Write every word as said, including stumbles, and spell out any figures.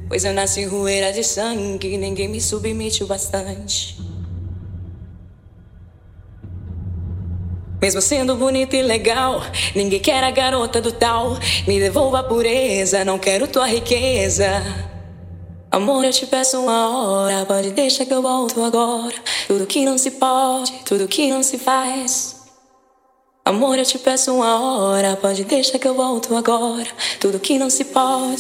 Pois eu nasci roeira de sangue, ninguém me submite o bastante. Mesmo sendo bonita e legal, ninguém quer a garota do tal. Me devolva a pureza, não quero tua riqueza. Amor, eu te peço uma hora, pode deixar que eu volto agora. Tudo que não se pode, tudo que não se faz. Amor, eu te peço uma hora, pode deixar que eu volto agora. Tudo que não se pode,